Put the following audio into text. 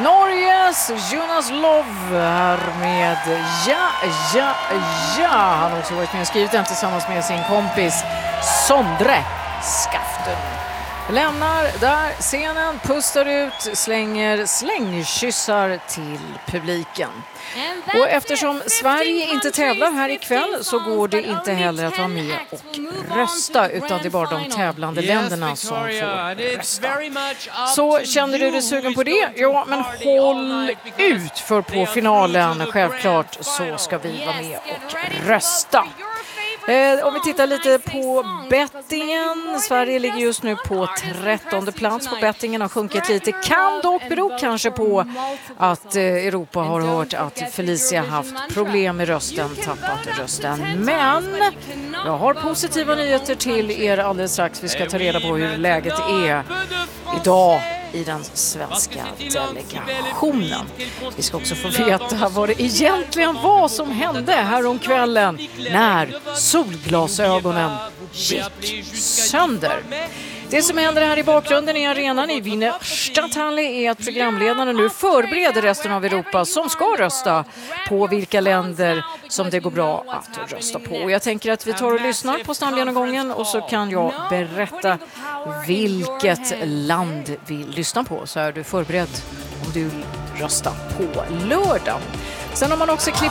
Norges Jonas Lov här med ja. Han har också varit med och skrivit den tillsammans med sin kompis Sondre Skaften. Lämnar där scenen, pustar ut, slänger slängkyssar till publiken. Och eftersom Sverige inte tävlar här ikväll så går det inte heller att vara med och rösta, utan det är bara de tävlande länderna som får rösta. Så känner du dig sugen på det? Ja, men håll ut, för på finalen självklart så ska vi vara med och rösta. Om vi tittar lite på bettingen. Sverige ligger just nu på 13:e plats på bettingen, har sjunkit lite. Kan dock bero kanske på att Europa har hört att Felicia haft problem med rösten, tappat rösten. Men jag har positiva nyheter till er alldeles strax. Vi ska ta reda på hur läget är idag i den svenska delegationen. Vi ska också få veta vad det egentligen var som hände här om kvällen när solglasögonen gick sönder. Det som händer här i bakgrunden i arenan i Wienerstadthalle är att programledarna nu förbereder resten av Europa som ska rösta på vilka länder som det går bra att rösta på. Och jag tänker att vi tar och lyssnar på stamgenomgången och så kan jag berätta vilket land vi lyssnar på, så är du förberedd om du vill rösta på lördag. Sen har man också klippt